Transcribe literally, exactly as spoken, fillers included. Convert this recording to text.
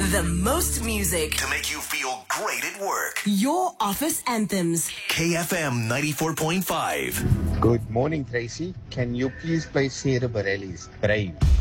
The most music to make you feel great at work. Your office anthems. K F M ninety-four point five. Good morning, Tracy. Can you please play Sarah Bareilles, Brave?